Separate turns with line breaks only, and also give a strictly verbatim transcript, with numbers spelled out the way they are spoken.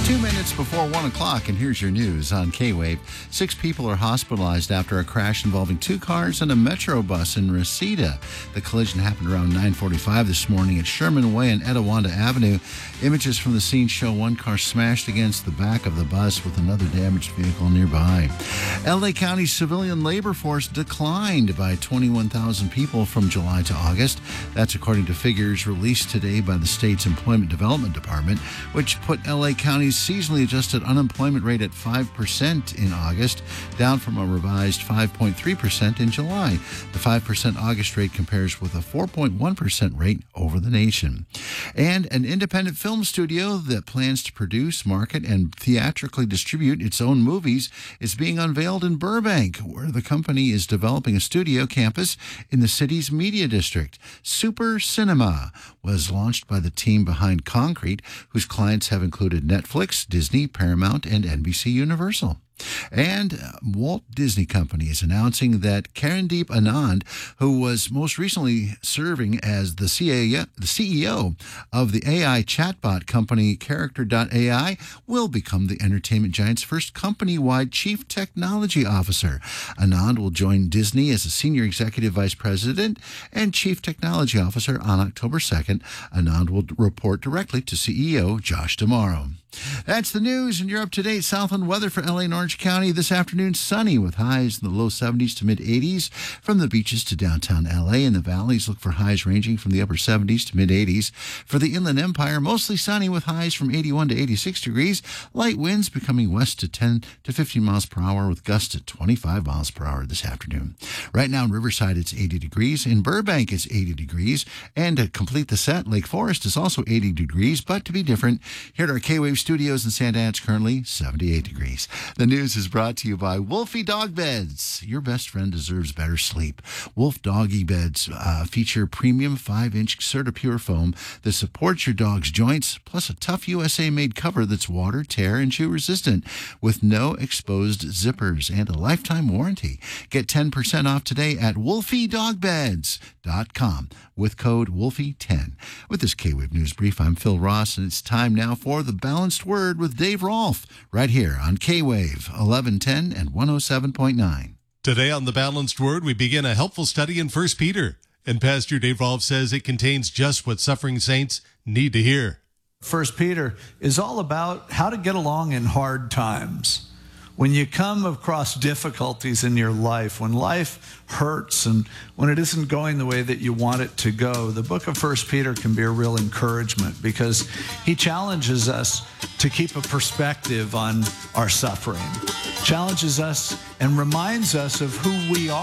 Two minutes before one o'clock, and here's your news on K-Wave. Six people are hospitalized after a crash involving two cars and a Metro bus in Reseda. The collision happened around nine forty-five this morning at Sherman Way and Etiwanda Avenue. Images from the scene show one car smashed against the back of the bus with another damaged vehicle nearby. L A County's civilian labor force declined by twenty-one thousand people from July to August. That's according to figures released today by the state's Employment Development Department, which put L A County's seasonally adjusted unemployment rate at five percent in August, down from a revised five point three percent in July. The five percent August rate compares with a four point one percent rate over the nation. And an independent film studio that plans to produce, market, and theatrically distribute its own movies is being unveiled in Burbank, where the company is developing a studio campus in the city's media district. Super Cinema was launched by the team behind Concrete, whose clients have included Netflix, Disney, Paramount, and N B C Universal. And Walt Disney Company is announcing that Karandeep Anand, who was most recently serving as the C E O of the A I chatbot company Character dot A I, will become the entertainment giant's first company-wide chief technology officer. Anand will join Disney as a senior executive vice president and chief technology officer on October second. Anand will report directly to C E O Josh D'Amaro. That's the news, and you're up to date. Southland weather for L A and Orange County this afternoon. Sunny with highs in the low seventies to mid eighties. From the beaches to downtown L A and the valleys, look for highs ranging from the upper seventies to mid eighties. For the Inland Empire, mostly sunny with highs from eighty-one to eighty-six degrees. Light winds becoming west to ten to fifteen miles per hour with gusts at twenty-five miles per hour this afternoon. Right now in Riverside, it's eighty degrees. In Burbank, it's eighty degrees. And to complete the set, Lake Forest is also eighty degrees. But to be different, here at our K-Wave studios in Santa Ana, it's currently seventy-eight degrees. The news is brought to you by Wolfie Dog Beds. Your best friend deserves better sleep. Wolf Doggy Beds uh, feature premium five-inch CertaPure foam that supports your dog's joints, plus a tough U S A-made cover that's water, tear, and chew resistant with no exposed zippers and a lifetime warranty. Get ten percent off today at wolfie dog beds dot com with code wolfie ten. With this K-Wave News Brief, I'm Phil Ross, and it's time now for The Balanced Word with Dave Rolfe, right here on K-Wave eleven ten and one oh seven point nine.
Today on The Balanced Word, we begin a helpful study in First Peter. And Pastor Dave Rolfe says it contains just what suffering saints need to hear.
First Peter is all about how to get along in hard times. When you come across difficulties in your life, when life hurts and when it isn't going the way that you want it to go, the book of First Peter can be a real encouragement because he challenges us to keep a perspective on our suffering, challenges us and reminds us of who we are.